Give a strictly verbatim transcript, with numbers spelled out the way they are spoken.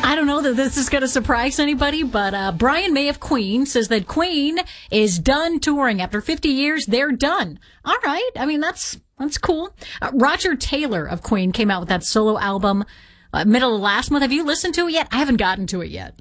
I don't know that this is going to surprise anybody, but uh, Brian May of Queen says that Queen is done touring. After fifty years, they're done. All right. I mean, that's that's cool. Uh, Roger Taylor of Queen came out with that solo album uh, middle of last month. Have you listened to it yet? I haven't gotten to it yet.